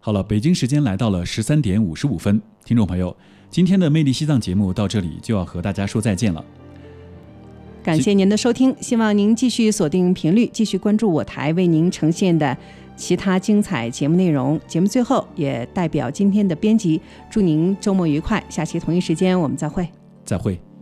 好了，北京时间来到了13点55分，听众朋友，今天的魅力西藏节目到这里就要和大家说再见了。 感谢您的收听，希望您继续锁定频率，继续关注我台为您呈现的其他精彩节目内容。节目最后也代表今天的编辑祝您周末愉快，下期同一时间我们再会。 再会。